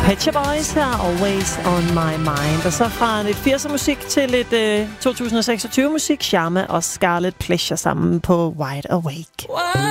Pet Shop Boys her, Always on My Mind. Og så fra lidt 80'er musik til lidt 2026 musik, Sharma og Scarlet Pleasure sammen på Wide Awake.